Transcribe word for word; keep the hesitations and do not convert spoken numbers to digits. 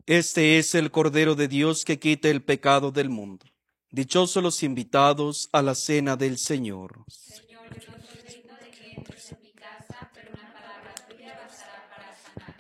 Este es el Cordero de Dios que quita el pecado del mundo. Dichosos los invitados a la cena del Señor. Señor, yo no soy digno de que entres en mi casa, pero una palabra tuya bastará para sanar.